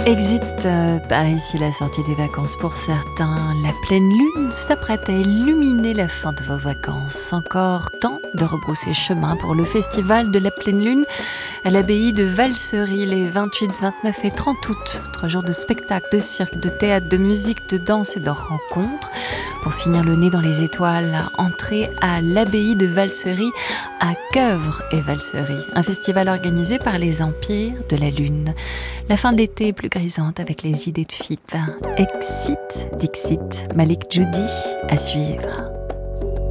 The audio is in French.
Exit par ici la sortie des vacances pour certains. La pleine lune s'apprête à illuminer la fin de vos vacances. Encore temps de rebrousser chemin pour le festival de la pleine lune à l'abbaye de Valsery les 28, 29 et 30 août. 3 jours de spectacles, de cirque, de théâtre, de musique, de danse et de rencontres. Pour finir le nez dans les étoiles, entrée à l'abbaye de Valsery à Queuvre et Valsery. Un festival organisé par les Empires de la Lune. La fin de l'été est plus grisante avec les idées de FIP. Exit, Dixit, Malik Judy à suivre.